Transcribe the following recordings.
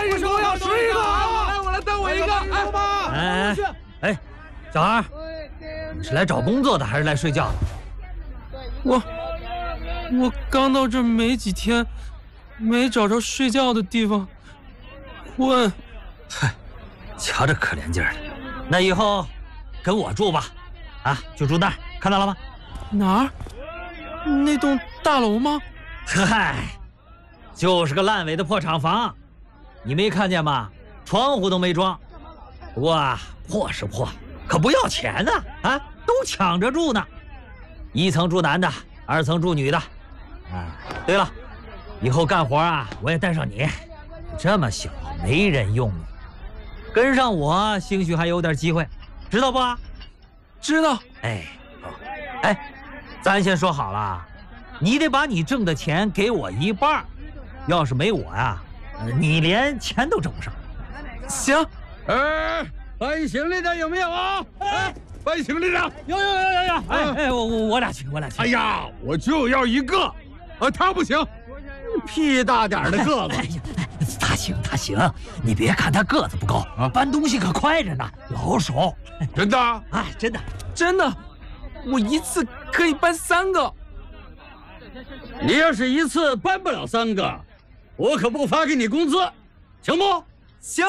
还是说要吃一个？来，我来当我一个。 哎，小孩，你是来找工作的还是来睡觉的？ 我刚到这没几天，没找着睡觉的地方，困。 嗨，瞧这可怜劲儿的，那以后跟我住吧，啊，就住那儿，看到了吗？ 哪儿？那栋大楼吗？ 嗨，就是个烂尾的破厂房，你没看见吗？窗户都没装。不过啊，破是破，可不要钱呢，啊，都抢着住呢。1层住男的，2层住女的。对了，以后干活啊，我也带上你。这么小，没人用你，跟上我，兴许还有点机会，知道不？ 知道。 哎，咱先说好了，你得把你挣的钱给我一半，要是没我呀，你连钱都挣不上。 行。 搬行李的有没有啊？搬行李的有。我俩去。 哎呀，我就要一个，他不行，屁大点的个子。 他行，你别看他个子不高，搬东西可快着呢，老手。 真的？ 哎， 真的，我一次可以搬3个。 你要是一次搬不了3个，我可不发给你工资，行不？ 行。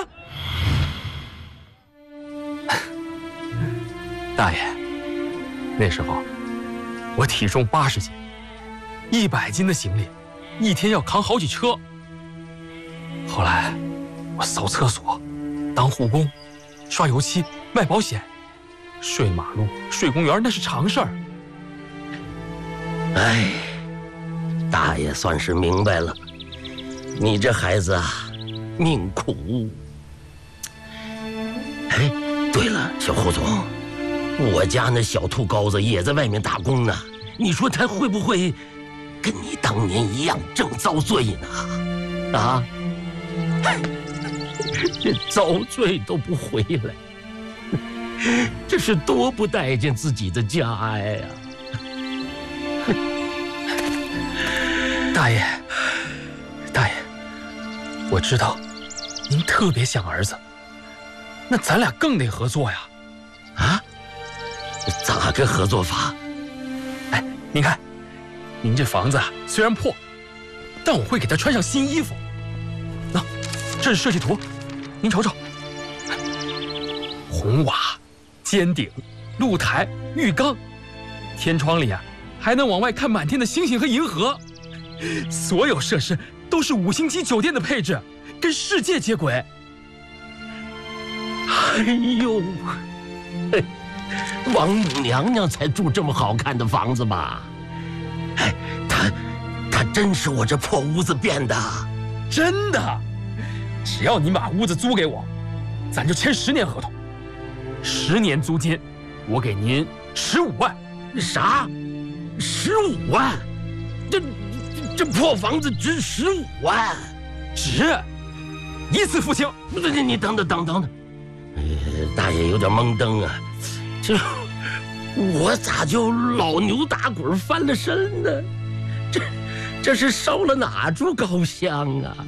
大爷，那时候我体重80斤，100斤的行李，一天要扛好几车。后来我扫厕所、当护工、刷油漆、卖保险，睡马路、睡公园那是常事儿。 哎，大爷算是明白了，你这孩子啊，命苦。哎，对了，小胡总，我家那小兔羔子也在外面打工呢，你说他会不会跟你当年一样正遭罪呢？啊？这遭罪都不回来，这是多不待见自己的家呀！ 大爷，我知道您特别想儿子，那咱俩更得合作呀！ 啊？咋个合作法？ 哎，您看，您这房子虽然破，但我会给他穿上新衣服。喏，这是设计图，您瞅瞅，红瓦、尖顶、露台、浴缸，天窗里啊还能往外看满天的星星和银河，所有设施都是5星级酒店的配置，跟世界接轨。 哎呦，王母娘娘才住这么好看的房子吧？哎，她真是我这破屋子变的。 真的，只要你把屋子租给我，咱就签10年合同，10年租金，我给您15万。 啥？15万？这破房子值15万？ 值，一次付清。 你等等，大爷有点懵登啊，我咋就老牛打滚翻了身呢？这是烧了哪株高香啊？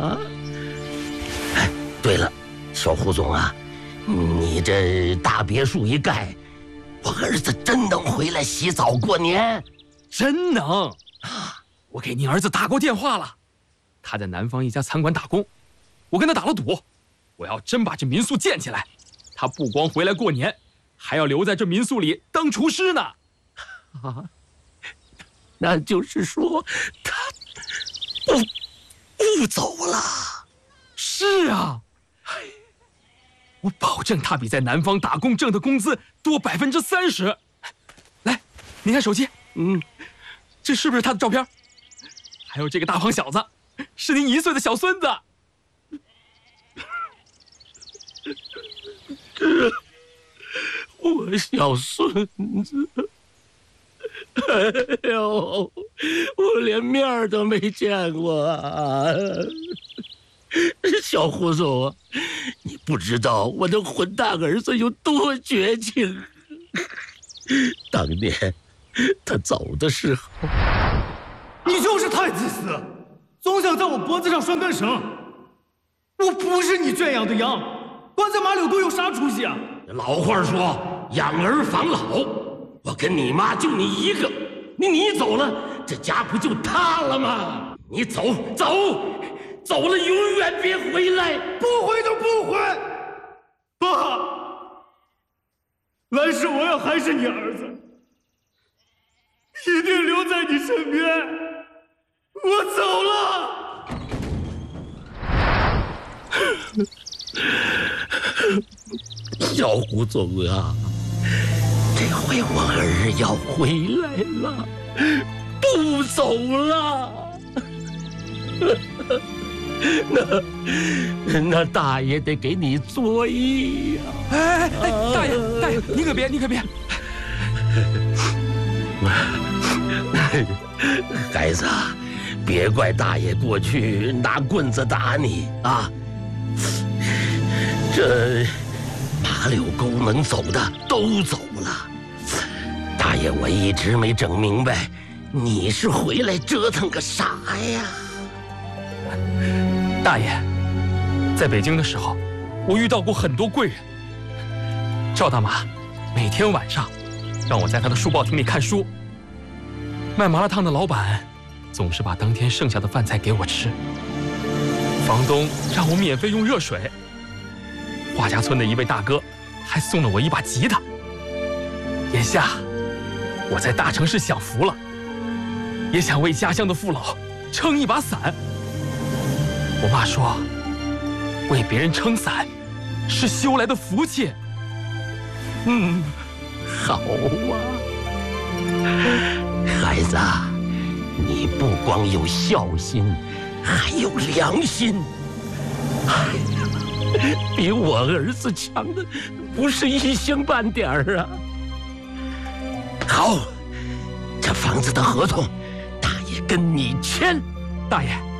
哎，对了，小胡总啊，你这大别墅一盖，我儿子真能回来洗澡过年？ 真能啊！我给您儿子打过电话了，他在南方一家餐馆打工，我跟他打了赌，我要真把这民宿建起来，他不光回来过年，还要留在这民宿里当厨师呢。 啊，那就是说他不走了？ 是啊，我保证他比在南方打工挣的工资多30%。来，你看手机，这是不是他的照片？还有这个大胖小子，是您1岁的小孙子。 我小孙子，哎呦，我连面都没见过啊！小胡总，你不知道我的混蛋儿子有多绝情。当年他走的时候， 你就是太自私，总想在我脖子上拴根绳。 我不是你圈养的羊，关在马柳沟有啥出息啊？ 老话说，养儿防老。我跟你妈就你一个，你走了，这家不就塌了吗？你走了，永远别回来！ 不回就不回。爸，来世我要还是你儿子，一定留在你身边。我走了。 小胡总啊，这回我儿要回来了，不走了。那大爷得给你罪呀！ 哎，大爷，你可别！ 孩子，别怪大爷过去拿棍子打你啊！这马柳沟能走的都走了，大爷我一直没整明白，你是回来折腾个啥呀？ 大爷，在北京的时候，我遇到过很多贵人。赵大妈每天晚上让我在他的书报亭里看书。卖麻辣烫的老板总是把当天剩下的饭菜给我吃。房东让我免费用热水。华家村的一位大哥还送了我一把吉他。眼下我在大城市享福了，也想为家乡的父老撑一把伞。我妈说，为别人撑伞是修来的福气。 好啊，孩子，你不光有孝心，还有良心。哎呀，比我儿子强的不是一星半点儿啊！好，这房子的合同，大爷跟你签。 大爷。